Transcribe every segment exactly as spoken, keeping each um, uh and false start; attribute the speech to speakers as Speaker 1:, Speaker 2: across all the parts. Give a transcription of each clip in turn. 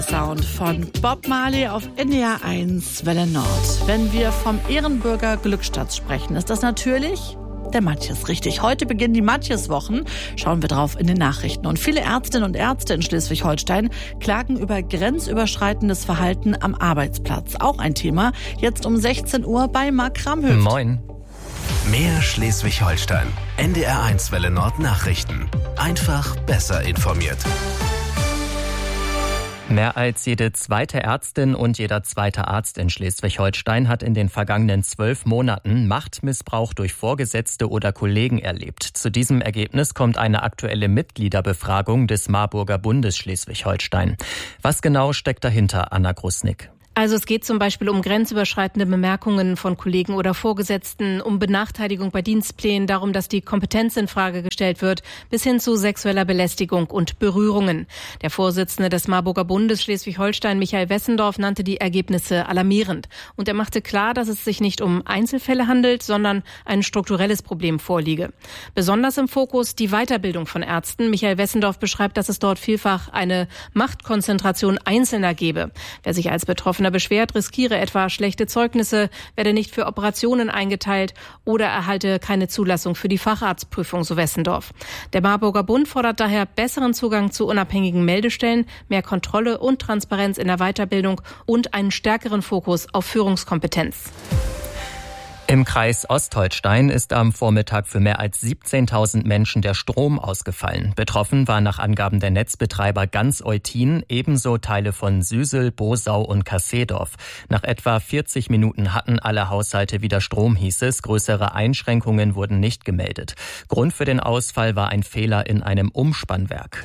Speaker 1: Sound von Bob Marley auf N D R eins Welle Nord. Wenn wir vom Ehrenbürger Glückstadt sprechen, ist das natürlich der Matjes, richtig. Heute beginnen die Matjes-Wochen. Schauen wir drauf in den Nachrichten. Und viele Ärztinnen und Ärzte in Schleswig-Holstein klagen über grenzüberschreitendes Verhalten am Arbeitsplatz. Auch ein Thema. Jetzt um sechzehn Uhr bei Marc Kramhöft.
Speaker 2: Moin. Mehr Schleswig-Holstein. N D R eins Welle Nord Nachrichten. Einfach besser informiert.
Speaker 3: Mehr als jede zweite Ärztin und jeder zweite Arzt in Schleswig-Holstein hat in den vergangenen zwölf Monaten Machtmissbrauch durch Vorgesetzte oder Kollegen erlebt. Zu diesem Ergebnis kommt eine aktuelle Mitgliederbefragung des Marburger Bundes Schleswig-Holstein. Was genau steckt dahinter, Anna Grusnick?
Speaker 4: Also es geht zum Beispiel um grenzüberschreitende Bemerkungen von Kollegen oder Vorgesetzten, um Benachteiligung bei Dienstplänen, darum, dass die Kompetenz in Frage gestellt wird, bis hin zu sexueller Belästigung und Berührungen. Der Vorsitzende des Marburger Bundes Schleswig-Holstein, Michael Wessendorf, nannte die Ergebnisse alarmierend. Und er machte klar, dass es sich nicht um Einzelfälle handelt, sondern ein strukturelles Problem vorliege. Besonders im Fokus die Weiterbildung von Ärzten. Michael Wessendorf beschreibt, dass es dort vielfach eine Machtkonzentration Einzelner gebe. Wer sich als Betroffener beschwert, riskiere etwa schlechte Zeugnisse, werde nicht für Operationen eingeteilt oder erhalte keine Zulassung für die Facharztprüfung, so Wessendorf. Der Marburger Bund fordert daher besseren Zugang zu unabhängigen Meldestellen, mehr Kontrolle und Transparenz in der Weiterbildung und einen stärkeren Fokus auf Führungskompetenz.
Speaker 3: Im Kreis Ostholstein ist am Vormittag für mehr als siebzehntausend Menschen der Strom ausgefallen. Betroffen war nach Angaben der Netzbetreiber ganz Eutin, ebenso Teile von Süsel, Bosau und Kassedorf. Nach etwa vierzig Minuten hatten alle Haushalte wieder Strom, hieß es. Größere Einschränkungen wurden nicht gemeldet. Grund für den Ausfall war ein Fehler in einem Umspannwerk.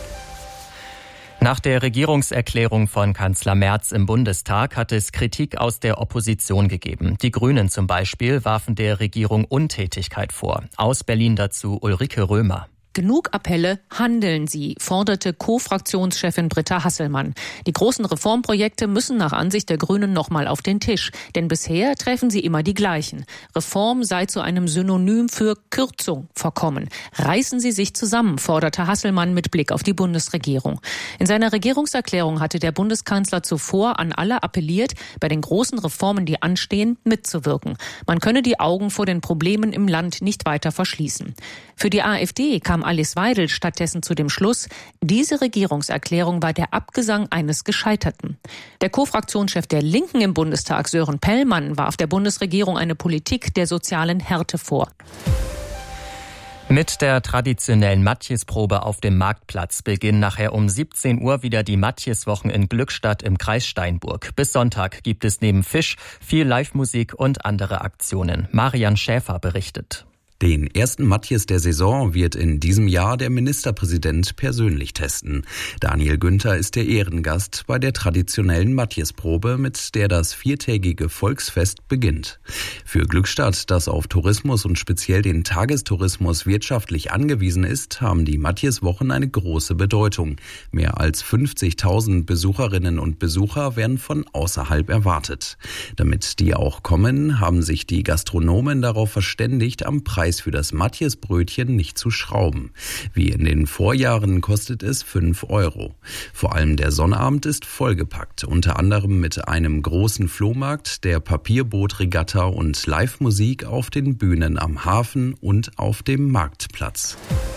Speaker 3: Nach der Regierungserklärung von Kanzler Merz im Bundestag hat es Kritik aus der Opposition gegeben. Die Grünen zum Beispiel warfen der Regierung Untätigkeit vor. Aus Berlin dazu Ulrike Römer.
Speaker 5: Genug Appelle, handeln Sie, forderte Co-Fraktionschefin Britta Hasselmann. Die großen Reformprojekte müssen nach Ansicht der Grünen nochmal auf den Tisch. Denn bisher treffen sie immer die gleichen. Reform sei zu einem Synonym für Kürzung verkommen. Reißen Sie sich zusammen, forderte Hasselmann mit Blick auf die Bundesregierung. In seiner Regierungserklärung hatte der Bundeskanzler zuvor an alle appelliert, bei den großen Reformen, die anstehen, mitzuwirken. Man könne die Augen vor den Problemen im Land nicht weiter verschließen. Für die AfD kam Alice Weidel stattdessen zu dem Schluss, diese Regierungserklärung war der Abgesang eines Gescheiterten. Der Co-Fraktionschef der Linken im Bundestag, Sören Pellmann, warf der Bundesregierung eine Politik der sozialen Härte vor.
Speaker 3: Mit der traditionellen Matjesprobe auf dem Marktplatz beginnen nachher um siebzehn Uhr wieder die Matjeswochen in Glückstadt im Kreis Steinburg. Bis Sonntag gibt es neben Fisch viel Live-Musik und andere Aktionen. Marian Schäfer berichtet.
Speaker 6: Den ersten Matjes der Saison wird in diesem Jahr der Ministerpräsident persönlich testen. Daniel Günther ist der Ehrengast bei der traditionellen Matjesprobe, mit der das viertägige Volksfest beginnt. Für Glückstadt, das auf Tourismus und speziell den Tagestourismus wirtschaftlich angewiesen ist, haben die Matjeswochen eine große Bedeutung. Mehr als fünfzigtausend Besucherinnen und Besucher werden von außerhalb erwartet. Damit die auch kommen, haben sich die Gastronomen darauf verständigt, am Preis für das Matjesbrötchen nicht zu schrauben. Wie in den Vorjahren kostet es fünf Euro. Vor allem der Sonnabend ist vollgepackt, unter anderem mit einem großen Flohmarkt, der Papierbootregatta und Live-Musik auf den Bühnen am Hafen und auf dem Marktplatz.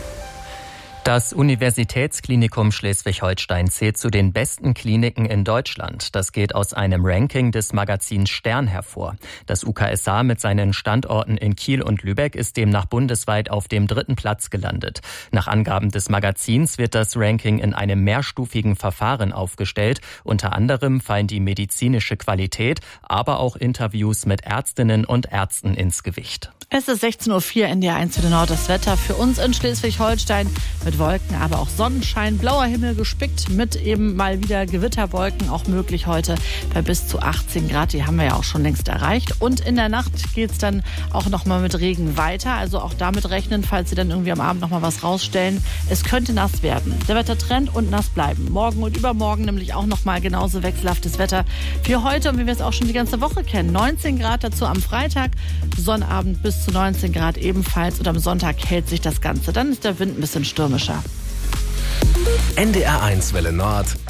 Speaker 3: Das Universitätsklinikum Schleswig-Holstein zählt zu den besten Kliniken in Deutschland. Das geht aus einem Ranking des Magazins Stern hervor. Das U K S A mit seinen Standorten in Kiel und Lübeck ist demnach bundesweit auf dem dritten Platz gelandet. Nach Angaben des Magazins wird das Ranking in einem mehrstufigen Verfahren aufgestellt. Unter anderem fallen die medizinische Qualität, aber auch Interviews mit Ärztinnen und Ärzten ins Gewicht.
Speaker 1: Es ist sechzehn Uhr vier, N D R eins Welle Nord. Das Wetter für uns in Schleswig-Holstein mit Wolken, aber auch Sonnenschein, blauer Himmel gespickt mit eben mal wieder Gewitterwolken, auch möglich heute bei bis zu achtzehn Grad. Die haben wir ja auch schon längst erreicht. Und in der Nacht geht's dann auch nochmal mit Regen weiter. Also auch damit rechnen, falls Sie dann irgendwie am Abend nochmal was rausstellen. Es könnte nass werden. Der Wettertrend und nass bleiben. Morgen und übermorgen nämlich auch nochmal genauso wechselhaftes Wetter wie heute und wie wir es auch schon die ganze Woche kennen. neunzehn Grad dazu am Freitag, Sonnabend bis zu neunzehn Grad ebenfalls und am Sonntag hält sich das Ganze. Dann ist der Wind ein bisschen stürmischer.
Speaker 2: N D R eins Welle Nord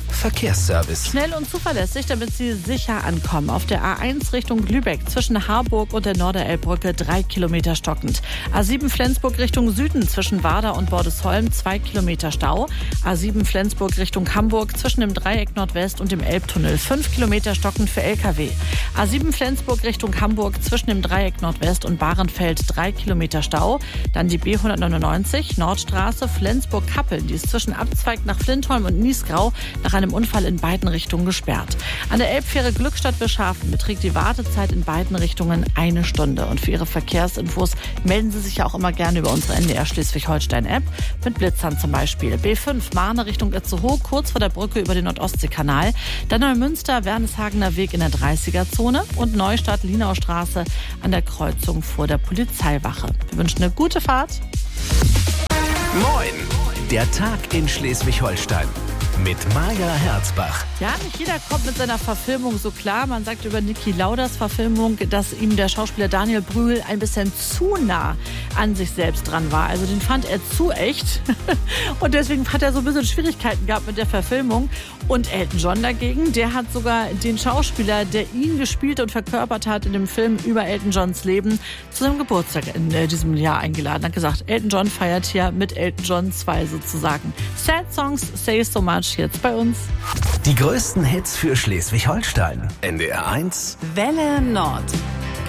Speaker 2: Verkehrsservice.
Speaker 1: Schnell und zuverlässig, damit Sie sicher ankommen. Auf der A eins Richtung Lübeck zwischen Harburg und der Norderelbbrücke drei Kilometer stockend. A sieben Flensburg Richtung Süden zwischen Warder und Bordesholm zwei Kilometer Stau. A sieben Flensburg Richtung Hamburg zwischen dem Dreieck Nordwest und dem Elbtunnel fünf Kilometer stockend für L K W. A sieben Flensburg Richtung Hamburg zwischen dem Dreieck Nordwest und Bahrenfeld drei Kilometer Stau. Dann die B hundertneunundneunzig Nordstraße Flensburg-Kappeln. Die ist zwischen Abzweig nach Flintholm und Niesgrau nach einem Unfall in beiden Richtungen gesperrt. An der Elbfähre Glückstadt-Bischhafen beträgt die Wartezeit in beiden Richtungen eine Stunde. Und für Ihre Verkehrsinfos melden Sie sich ja auch immer gerne über unsere N D R Schleswig-Holstein-App. Mit Blitzern zum Beispiel. B fünf Mahne Richtung Itzehoe, kurz vor der Brücke über den Nordostseekanal. Dann Neumünster, Werneshagener Weg in der dreißiger-Zone und Neustadt-Linaustraße an der Kreuzung vor der Polizeiwache. Wir wünschen eine gute Fahrt.
Speaker 2: Moin! Der Tag in Schleswig-Holstein. Mit Maja Herzbach.
Speaker 1: Ja, nicht jeder kommt mit seiner Verfilmung so klar. Man sagt über Niki Lauders Verfilmung, dass ihm der Schauspieler Daniel Brühl ein bisschen zu nah an sich selbst dran war. Also den fand er zu echt. Und deswegen hat er so ein bisschen Schwierigkeiten gehabt mit der Verfilmung. Und Elton John dagegen, der hat sogar den Schauspieler, der ihn gespielt und verkörpert hat in dem Film über Elton Johns Leben, zu seinem Geburtstag in diesem Jahr eingeladen. Hat gesagt, Elton John feiert hier mit Elton John zwei sozusagen. Sad Songs Say So Much jetzt bei uns.
Speaker 2: Die größten Hits für Schleswig-Holstein. N D R eins
Speaker 7: Welle Nord.